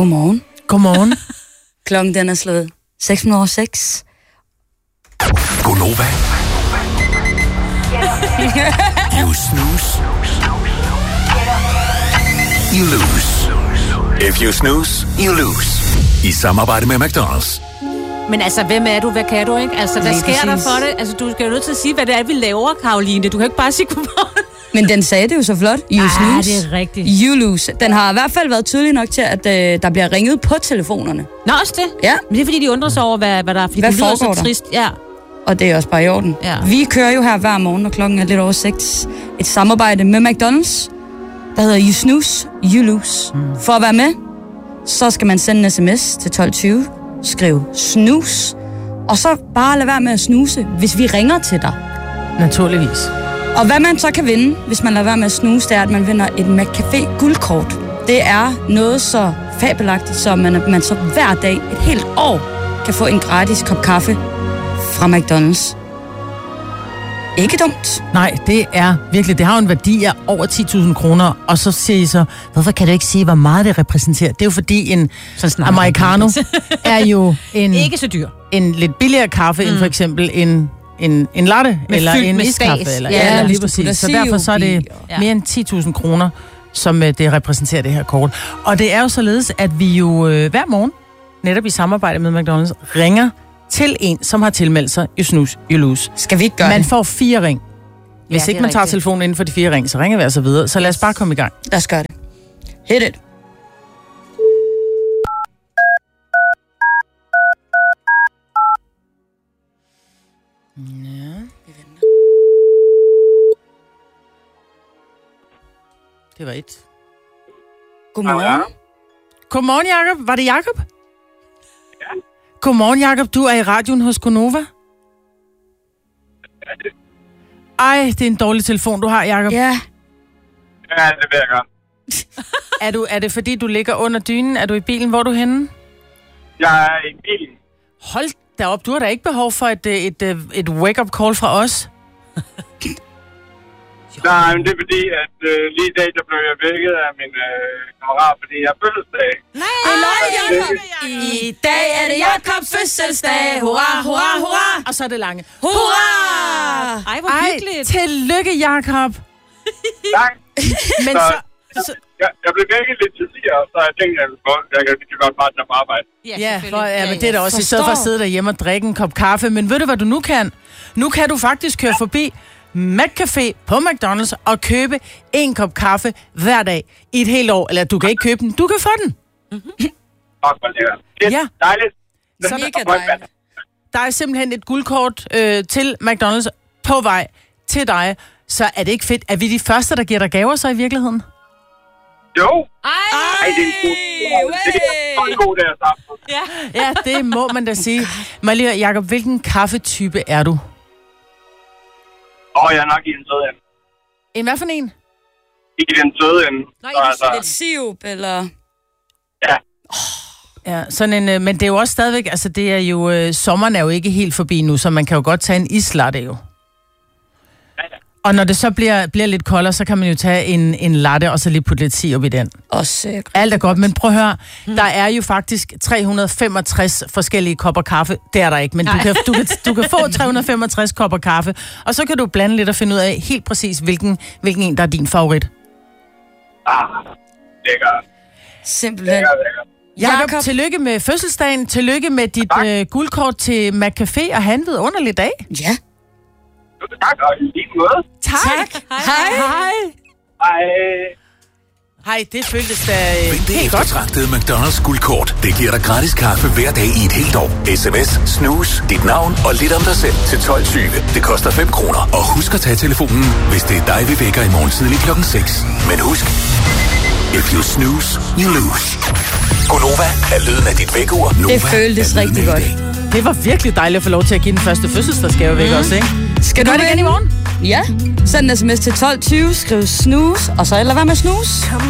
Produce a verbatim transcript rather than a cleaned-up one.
Godmorgen. Godmorgen. Klokken den er slået seks minutter over seks. Gonova. You snooze. You lose. If you snooze, you lose. I samarbejde med McDonald's. Men altså, hvem er du? Hvad kan du, ikke? Altså, hvad Lige sker der præcis. for det? Altså, du skal jo nødt til at sige, hvad det er, vi laver, Karoline. Du kan ikke bare sige godmorgen. Men den sagde det jo så flot. You Ah, snooze. det er rigtigt. You lose. Den har i hvert fald været tydelig nok til, at øh, der bliver ringet på telefonerne. Nå, også det? Ja. Men det er, fordi de undrer sig over, hvad, hvad der er. Fordi Hvad det lyder foregår så der? trist. Ja. Og det er også bare i orden. Ja. Vi kører jo her hver morgen, når klokken er lidt over seks. Et samarbejde med McDonald's, der hedder You Snooze, You Lose. Mm. For at være med, så skal man sende en sms til tolv tyve, skriv snooze, og så bare lade være med at snuse, hvis vi ringer til dig. Naturligvis. Og hvad man så kan vinde, hvis man lader være med at snuse, det er, at man vinder et McCafé guldkort. Det er noget så fabelagtigt, så man, man så hver dag, et helt år, kan få en gratis kop kaffe fra McDonald's. Ikke dumt. Nej, det er virkelig, det har jo en værdi af over ti tusind kroner, og så siger I så, hvorfor kan du ikke sige, hvor meget det repræsenterer? Det er jo fordi en americano er jo en, Ikke så dyr. en lidt billigere kaffe, mm. end for eksempel en, en, en latte, Med eller fyldt en med iskaffe. stas. Eller, Ja, ja, eller ja, lige hvis du præcis. Så putter derfor så er det sirup i, og- mere end ti tusind kroner, som øh, det repræsenterer det her kort. Og det er jo således, at vi jo øh, hver morgen, netop i samarbejde med McDonald's, ringer til en, som har tilmeldt sig You Snooze, You Lose. Skal vi ikke gøre Man det? får fire ring. Hvis Ja, det ikke er man tager rigtigt. telefonen inden for de fire ring, så ringer vi altså videre. Så lad os bare komme i gang. Lad os gøre det. Hit it. Ja. Det var et. Godmorgen. Godmorgen, Jacob. Var det Jacob? Ja. Godmorgen, Jacob. Du er i radioen hos Gonova. Ej, det er en dårlig telefon, du har, Jacob. Ja, Ja, det vil jeg gøre. Er, du, er det fordi, du ligger under dynen? Er du i bilen? Hvor er du henne? Jeg er i bilen. Hold da op. Du har da ikke behov for et, et, et, et wake-up call fra os. Nej, men det er fordi, at øh, lige i dag, der blev jeg vækket af min øh, kammerat, fordi jeg har fødselsdag. Nej, I dag er det Jakobs fødselsdag. Hurra, hurra, hurra. Og så er det lange. Hurra! Ej, hvor Ej, hyggeligt. tillykke, Jacob. Tak. Men Så- så... så Jeg, jeg blev vækket lidt tidligere, så jeg tænkte, at jeg kan lige godt bare tage på arbejde. Ja, Ja, selvfølgelig. for, ja, men det er da også i stedet for at Forstår. sidde derhjemme og drikke en kop kaffe. Men ved du, hvad du nu kan? Nu kan du faktisk køre forbi McCafé på McDonald's og købe en kop kaffe hver dag i et helt år. Eller du kan ikke købe den, du kan få den. Tak for det. Det er Ja. dejligt. Så mega dejligt. Der er simpelthen et guldkort øh, til McDonald's på vej til dig. Så er det ikke fedt? Er vi de første, der giver dig gaver så i virkeligheden? Jo. Ej, Ej, det er en god, det er en god dag sammen. ja. Ja, det må man da sige. Malia, Jacob, hvilken kaffetype er du? Åh, jeg er nok i en søde ende. En hvad for en? Ikke i den søde ende. Nej, Så ikke altså, Lidt sirup, eller... ja. Ja, sådan en, øh, men det er jo også stadigvæk, altså det er jo, øh, sommeren er jo ikke helt forbi nu, så man kan jo godt tage en islatte jo. Og når det så bliver, bliver lidt koldere, så kan man jo tage en, en latte, og så lige putte lidt sirup i den. Også øh, Alt er godt, men prøv at høre, hmm. der er jo faktisk tre hundrede og femogtres forskellige kopper kaffe. Det er der ikke, men du kan, du, kan, du kan få tre hundrede og femogtres kopper kaffe, og så kan du blande lidt og finde ud af helt præcis, hvilken, hvilken en, der er din favorit. Ah, lækker. simpelthen. Lækker, lækker. Jakob, Jakob. tillykke med fødselsdagen, tillykke med dit øh, guldkort til McCafé, og han ved underlig dag. Ja. Jo, tak, og i lige måde. Tak. Hej. Hej. Hej. Hej, det føltes da øh, Find det helt godt. eftertragtede McDonald's guldkort. Det giver dig gratis kaffe hver dag i et helt år. Sms, snooze, dit navn og lidt om dig selv til tolv tyve. Det koster fem kroner. Og husk at tage telefonen, hvis det er dig, vi vækker i morgen tidlig klokken seks. Men husk, if you snooze, you lose. Gonova er lyden af dit vækkeur. Nova Det føltes er lyden rigtig af godt. i dag. Det var virkelig dejligt at få lov til at give den første fødselsdagsgave væk mm. også, ikke? Skal Gør det igen i morgen? Ja. Send en sms til tolv tyve, skriv snooze, og så eller hvad med snooze.